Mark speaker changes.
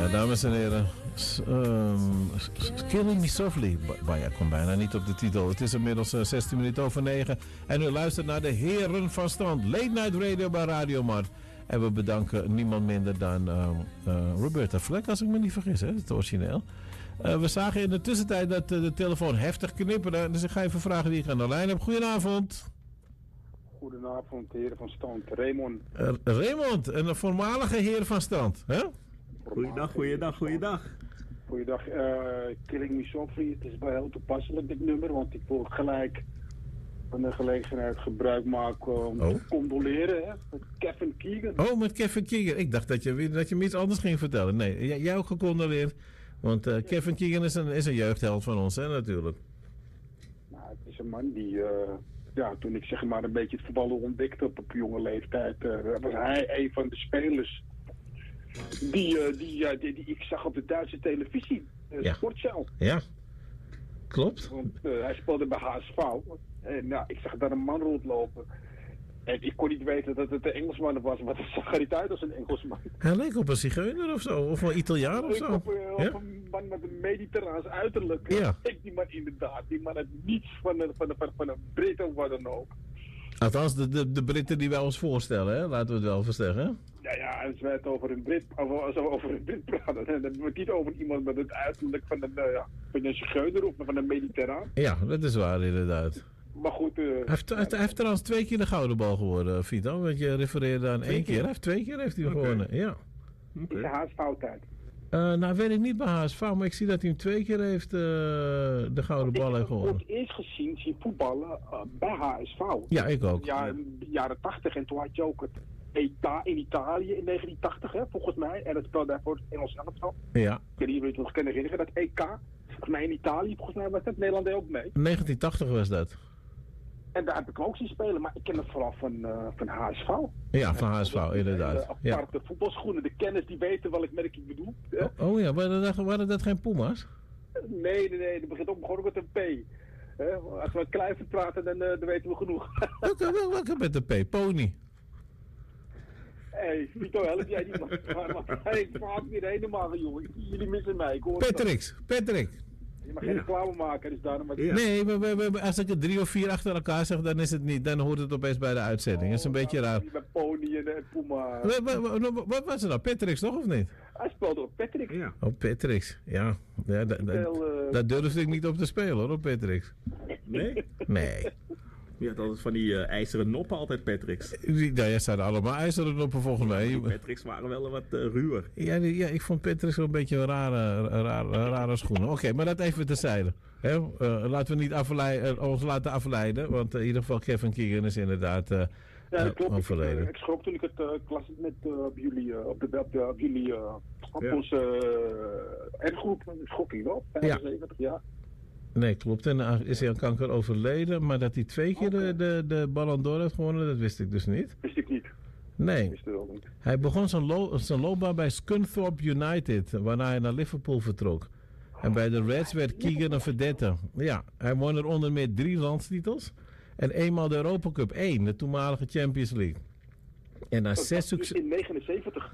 Speaker 1: Ja, dames en heren. Killing Me Softly. Ja, komt bijna niet op de titel. Het is inmiddels 16 minuten over 9. En u luistert naar de Heren van Strand. Late Night Radio bij Radio Mart. En we bedanken niemand minder dan Roberta Fleck, als ik me niet vergis, hè? Het origineel. We zagen in de tussentijd dat de telefoon heftig knipperde. Dus ik ga even vragen wie ik aan de lijn heb. Goedenavond.
Speaker 2: Goedenavond, heren van Strand. Raymond.
Speaker 1: Raymond, een voormalige heer van Strand. Hè?
Speaker 3: Goeiedag.
Speaker 2: Goeiedag. Killing Me Softly. Het is wel heel toepasselijk, dit nummer. Want ik wil gelijk van de gelegenheid gebruik maken om te condoleren. Hè, met Kevin Keegan.
Speaker 1: Oh, met Kevin Keegan. Ik dacht dat je me iets anders ging vertellen. Nee, jij ook gecondoleerd. Want Kevin Keegan is een jeugdheld van ons, hè, natuurlijk.
Speaker 2: Nou, het is een man die... toen ik zeg maar een beetje het voetballen ontdekte op jonge leeftijd, was hij een van de spelers die ik zag op de Duitse televisie, Sportcel.
Speaker 1: Ja, klopt.
Speaker 2: Want hij speelde bij HSV en ik zag daar een man rondlopen. En ik kon niet weten dat het een Engelsman was, maar het zag er niet uit als een Engelsman.
Speaker 1: Hij leek op een zigeuner of zo, of een Italiaan of zo.
Speaker 2: Op een man met een mediterraans uiterlijk.
Speaker 1: Ja.
Speaker 2: Die man inderdaad, die man had niets van een Brit of wat dan ook.
Speaker 1: Althans, de Britten die wij ons voorstellen, hè? Laten we het wel verzeggen.
Speaker 2: Ja, als wij het over een Brit praten, dan hebben we het niet over iemand met het uiterlijk van een zigeuner of van een mediterraan.
Speaker 1: Ja, dat is waar inderdaad.
Speaker 2: Maar goed...
Speaker 1: Hij heeft trouwens 2 keer de gouden bal geworden, Vito. Want je refereerde aan 1 keer. Hij heeft 2 keer heeft hij gewonnen, ja.
Speaker 2: Is de HSV-tijd?
Speaker 1: Nou, weet ik niet bij HSV, maar ik zie dat hij hem 2 keer heeft de gouden bal heeft gewonnen.
Speaker 2: Ik heb het eerst zien voetballen bij HSV.
Speaker 1: Ja, ik ook.
Speaker 2: Jaren 80 en toen had je ook het EK in Italië in 1980, hè, volgens mij. En dat speelde hij voor het Engels elftal.
Speaker 1: Ja.
Speaker 2: Ik weet niet of je het nog kan herinneren, dat EK. Volgens mij in Italië, volgens mij was dat. Nederland deed ook mee.
Speaker 1: 1980 was dat.
Speaker 2: En daar heb ik ook zien spelen, maar ik ken het vooral van HSV.
Speaker 1: Ja, van HSV, inderdaad.
Speaker 2: De aparte voetbalschoenen, de kenners die weten welk merk ik bedoel. Ja.
Speaker 1: Oh ja, waren dat geen Puma's?
Speaker 2: Nee, dat begint ook gewoon met een P. Als we met Kluivert praten, dan weten we genoeg.
Speaker 1: Welke met een P? Pony.
Speaker 2: Hé, Vito, help jij die man. Ik vraag weer helemaal, jongen. Jullie missen mij.
Speaker 1: Patrick.
Speaker 2: Je mag geen reclame maken, dus daarom...
Speaker 1: Nee, maar als ik er 3 of 4 achter elkaar zeg, dan is het niet. Dan hoort het opeens bij de uitzending. Dat is een beetje raar.
Speaker 2: Met Pony en Puma.
Speaker 1: Wat was het nou? Patrick's toch, of niet?
Speaker 2: Hij speelde op Patrick.
Speaker 3: Ja.
Speaker 1: Oh, Patrick's. Ja, daar durfde ik niet op te spelen, hoor, op Patrick's.
Speaker 3: Nee?
Speaker 1: Nee.
Speaker 3: Je had altijd van die ijzeren noppen altijd, Patrick's.
Speaker 1: Ja, ze hadden allemaal ijzeren noppen volgens mij.
Speaker 3: Die Patrick's waren wel wat ruwer.
Speaker 1: Ja, ik vond Patrick's wel een beetje een rare schoenen. Oké, maar dat even terzijde. Laten we niet ons laten afleiden, want in ieder geval Kevin Keegan is inderdaad overleden.
Speaker 2: Ik schrok toen ik het las net op jullie, op onze R-groep. Schokking wel, 75 jaar.
Speaker 1: Nee, klopt. En is hij aan kanker overleden. Maar dat hij 2 keer de Ballon d'Or heeft gewonnen, dat wist ik dus niet.
Speaker 2: Wist ik niet.
Speaker 1: Nee.
Speaker 2: Wist het ook niet.
Speaker 1: Hij begon zijn loopbaan bij Scunthorpe United, waarna hij naar Liverpool vertrok. En bij de Reds werd Keegan een vedette. Ja, hij won er onder meer 3 landstitels. En eenmaal de Europa Cup 1, de toenmalige Champions League. En na 6 succes...
Speaker 2: In 79.